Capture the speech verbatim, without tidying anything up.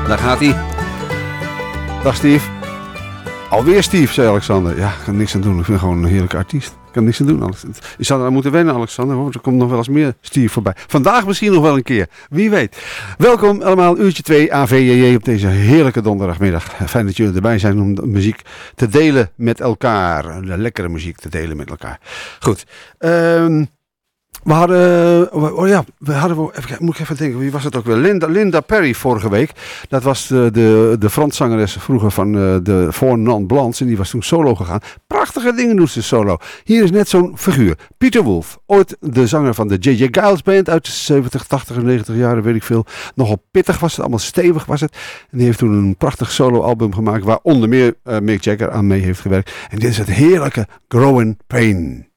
Daar gaat hij. Dag Steve. Alweer Steve, zei Alexander. Ja, ik kan niks aan doen. Ik vind gewoon een heerlijke artiest. Ik kan niks aan doen. Je zou er aan moeten wennen, Alexander. Want er komt nog wel eens meer Steve voorbij. Vandaag misschien nog wel een keer. Wie weet. Welkom allemaal, uurtje twee A V J J op deze heerlijke donderdagmiddag. Fijn dat jullie erbij zijn om de muziek te delen met elkaar. De lekkere muziek te delen met elkaar. Goed. Um, We hadden, oh ja, we hadden, even, moet ik even denken, wie was het ook weer? Linda, Linda Perry vorige week. Dat was de, de, de frontzangeres vroeger van uh, de Four Non Blondes. En die was toen solo gegaan. Prachtige dingen doet ze solo. Hier is net zo'n figuur. Peter Wolf. Ooit de zanger van de J J Giles Band uit de zeventig, tachtig en negentig jaren, weet ik veel. Nogal pittig was het, allemaal stevig was het. En die heeft toen een prachtig solo album gemaakt waar onder meer uh, Mick Jagger aan mee heeft gewerkt. En dit is het heerlijke Growing Pain.